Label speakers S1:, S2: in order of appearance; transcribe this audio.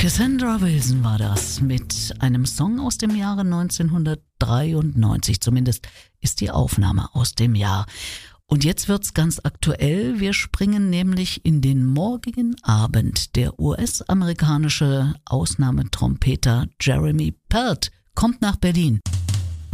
S1: Cassandra Wilson war das mit einem Song aus dem Jahre 1993. Zumindest ist die Aufnahme aus dem Jahr. Und jetzt wird's ganz aktuell. Wir springen nämlich in den morgigen Abend. Der US-amerikanische Ausnahmetrompeter Jeremy Pelt kommt nach Berlin.